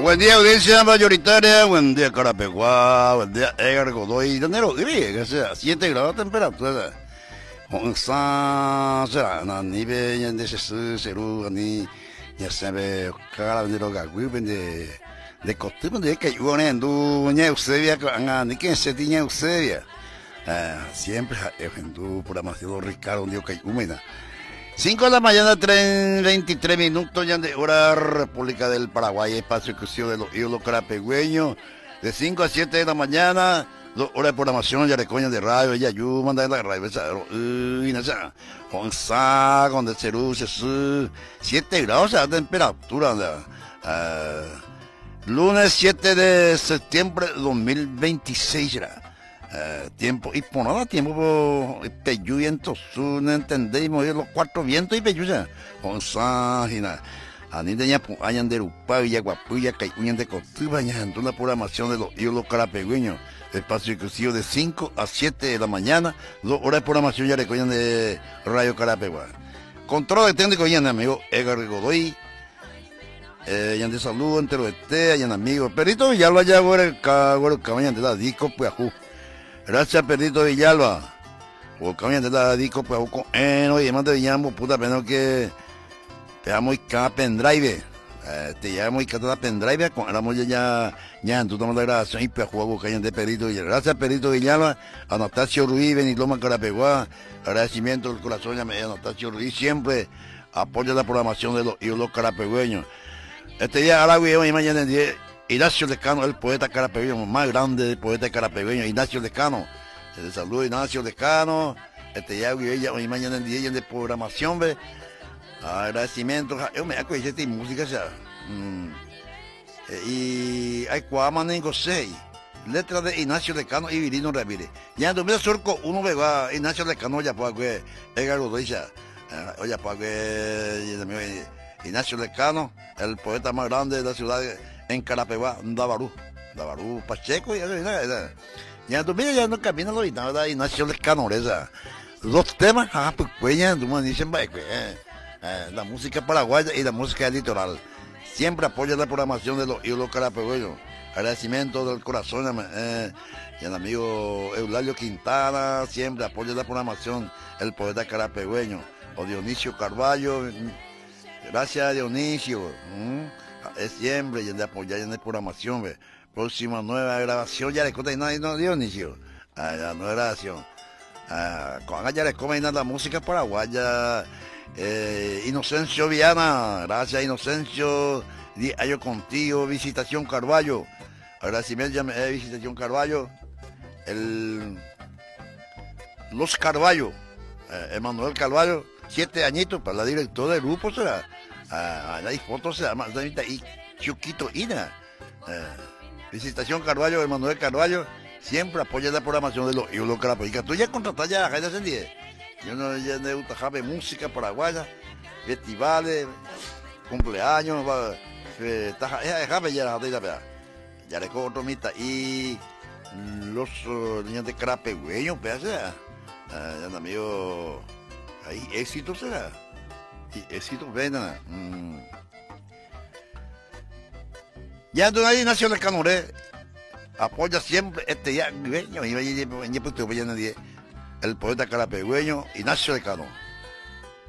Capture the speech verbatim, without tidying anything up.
Buen día, audiencia mayoritaria. Buen día, Carapeguá. Buen día, Edgar Godoy. Danero, que sea siete grados de temperatura. Hongsan, será, na nive, ya de se seru, ni ya se ve, cara de lo gagui, de de costumbre de que yo ne andu, ña Eusebia, ni que se tiña Eusebia. Siempre en programación Ricardo, un día que humedad. cinco de la mañana, veintitrés minutos ya de hora República del Paraguay, espacio exclusivo de los ídolos carapegüeños, de cinco a siete de la mañana, dos horas de programación, ya recoña de radio, ya yo manda la radio, uy, no sé, Juanza, con de Cerú, siete grados de temperatura, uh, lunes siete de septiembre de dos mil veintiséis ya. Uh, tiempo y por nada tiempo peyu vientos no entendemos los cuatro vientos y peyu ya con ságina a ni de ya hayan de Rupa y Aguapuya que uñan de Cotuba ya en una programación de los ídolos carapegüeños, espacio exclusivo de cinco a siete de la mañana, dos horas de programación ya recogen de Radio Carapegua. Control de técnico ya amigo Edgar Godoy, eh, ya de salud entre los este ya amigo perito ya lo haya güero el cabrón cabañan de la disco pues ajú. Gracias, Perrito Villalba. Por camino de la disco, pues, con eno y demás de Villambo, puta, pero que te amo y cada pendrive. Te llamo y cada pendrive, con éramos ya, ya, en tu toma de grabación y pues juego cañón de Perrito Villalba. Gracias, Perrito Villalba, Anastasio Ruiz, Beniloma Carapeguá, agradecimiento del corazón, ya me Anastasio Ruiz, siempre apoya la programación de los ídolos carapegüeños. Este día, Aragüey, y mañana en diez. Ignacio Lescano, el poeta carapegüeño más grande del poeta carapegüeño, Ignacio Lescano. Le saludo Ignacio Lescano, este ya hoy mañana en día de programación, ve. Agradecimiento, yo me acuerdo de esta música, o sea, mm, y hay cuatro seis letras de Ignacio Lescano y Virino Ramírez. Ya en dos mil surco uno ve a Ignacio Lescano, ya para que Edgar Godoy, oye, para que Ignacio Lescano, el poeta más grande de la ciudad en Carapeguá, Dabarú, Dabarú Pacheco, y ya, ya tú mira, ya no camina lo y nada, y nació el canoreza. Los temas, ah, pues, pues, ya, tú me dicen, eh, eh, la música paraguaya y la música litoral. Siempre apoya la programación de los ídolos carapegüeños. Agradecimiento del corazón, eh, y al amigo Eulalio Quintana, siempre apoya la programación, el poeta carapegüeño, o Dionisio Carballo, gracias Dionisio. ¿Mm? Es siempre y de apoyar en la programación, ve. Próxima nueva grabación, ya le conté nadie no Dionisio. Ah, la nueva grabación. Ah, con ya le comen la música paraguaya. Eh, Inocencio Viana, gracias Inocencio. Ayo contigo, Visitación Carballo. Agradecimiento eh, Visitación Carballo. El Los Carballo, eh, Emanuel Carballo, siete añitos para la directora del grupo será. Ah, hay fotos, y Chuquito Ina. Eh, Visitación Carballo, Emanuel Carballo, siempre apoya la programación de los ídolos carapegüeños. Tú ya contrataste ya a la gente de yo no ya me gusta jabe música paraguaya, festivales, cumpleaños, jabe ya la gente ya le cojo mita y los niños de carapegüeños, pues, ya amigo, hay éxito será. Y éxito pena. Mm. Ya no hay Ignacio Lescano, apoya siempre este ya, el poeta carapegüeño Ignacio Lescano.